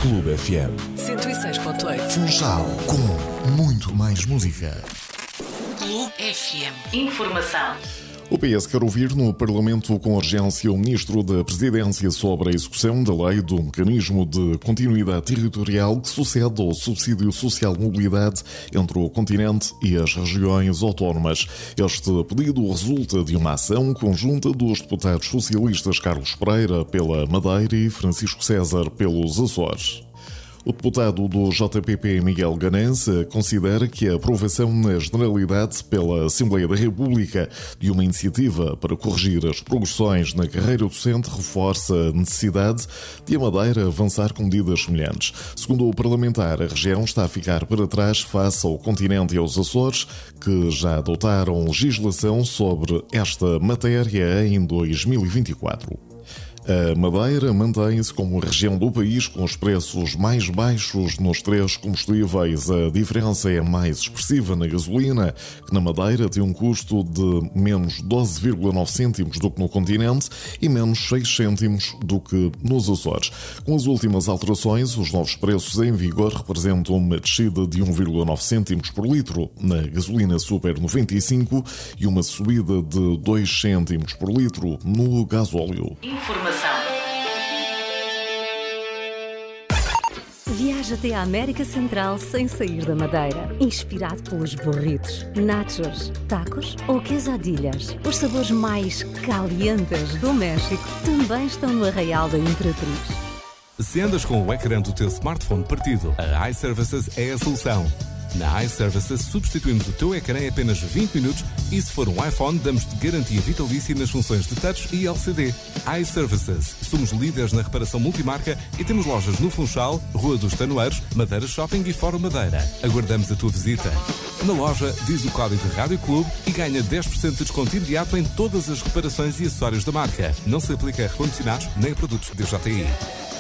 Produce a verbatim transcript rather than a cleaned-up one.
Clube F M cento e seis ponto oito. Funchal, com muito mais música. Clube F M. Informação. O P S quer ouvir no Parlamento com urgência o Ministro da Presidência sobre a execução da lei do mecanismo de continuidade territorial que sucede ao subsídio social de mobilidade entre o continente e as regiões autónomas. Este pedido resulta de uma ação conjunta dos deputados socialistas Carlos Pereira pela Madeira e Francisco César pelos Açores. O deputado do J P P, Miguel Ganense, considera que a aprovação na generalidade pela Assembleia da República de uma iniciativa para corrigir as progressões na carreira docente reforça a necessidade de a Madeira avançar com medidas semelhantes. Segundo o parlamentar, a região está a ficar para trás face ao continente e aos Açores, que já adotaram legislação sobre esta matéria em dois mil e vinte e quatro. A Madeira mantém-se como a região do país com os preços mais baixos nos três combustíveis. A diferença é mais expressiva na gasolina, que na Madeira tem um custo de menos doze vírgula nove cêntimos do que no continente e menos seis cêntimos do que nos Açores. Com as últimas alterações, os novos preços em vigor representam uma descida de um vírgula nove cêntimos por litro na gasolina Super noventa e cinco e uma subida de dois cêntimos por litro no gasóleo. Informação. Viaja até a América Central sem sair da Madeira. Inspirado pelos burritos, nachos, tacos ou quesadillas. Os sabores mais calientes do México também estão no Arraial da Imperatriz. Se andas com o ecrã do teu smartphone partido, a iServices é a solução. Na iServices substituímos o teu ecrã em apenas vinte minutos e se for um iPhone damos-te garantia vitalícia nas funções de touch e L C D. iServices. Somos líderes na reparação multimarca e temos lojas no Funchal, Rua dos Tanoeiros, Madeira Shopping e Fórum Madeira. Aguardamos a tua visita. Na loja, diz o código de Rádio Clube e ganha dez por cento de desconto imediato em todas as reparações e acessórios da marca. Não se aplica a recondicionados nem a produtos de D J I.